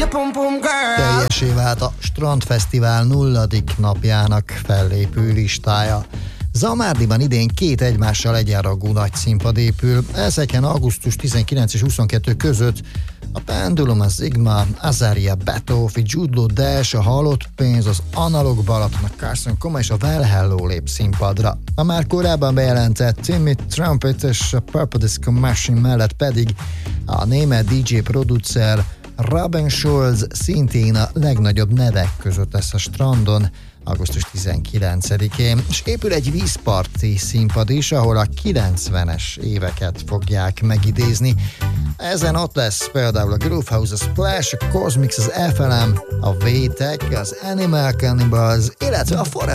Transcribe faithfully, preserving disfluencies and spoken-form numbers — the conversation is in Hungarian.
Teljesé vált a Strandfesztivál nulladik napjának fellépő listája. Zamárdiban idén két egymással egyenrangú nagy színpad épül, ezeken augusztus tizenkilenc és huszonkettő között a Pendulum, a Sigma, Azaria, Betófi, Jude Law, Dash, a Halott Pénz, az Analog Balaton, a Carson Coma és a Well Hello lép színpadra. A már korábban bejelentett Timmy Trumpet és a Purple Disco Machine mellett pedig a német dé dzsé producer Robin Schulz szintén a legnagyobb nevek között lesz a Strandon augusztus tizenkilencedikén, és épül egy vízparti színpad is, ahol a kilencvenes éveket fogják megidézni. Ezen ott lesz például a Groovehouse, a Splash, a Cosmix, az ef el em, a Vétek, az Animal Cannibals, illetve a Forever